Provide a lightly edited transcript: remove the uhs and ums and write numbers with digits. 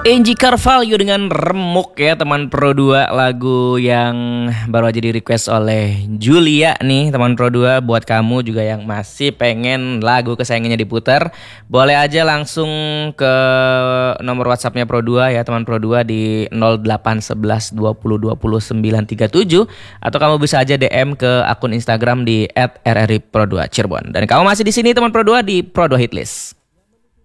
Angie Carvalho dengan Remuk ya teman Pro 2, lagu yang baru aja di request oleh Julia nih teman Pro 2. Buat kamu juga yang masih pengen lagu kesayangannya diputar, boleh aja langsung ke nomor WhatsAppnya Pro 2 ya teman Pro 2 di 0811 20 20 937, atau kamu bisa aja DM ke akun Instagram di @rripro2 Cirebon. Dan kamu masih di sini teman Pro 2 di Pro 2 Hitlist.